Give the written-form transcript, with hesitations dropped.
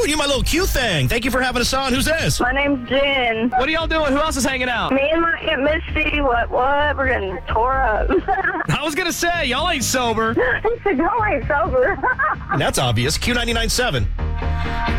and you my little Q thing. Thank you for having us on. Who's this? My name's Jen. What are y'all doing? Who else is hanging out? Me and my Aunt Misty, what? We're getting tore up. I was going to say, y'all ain't sober. He said, y'all ain't sober. And that's obvious. Q99.7.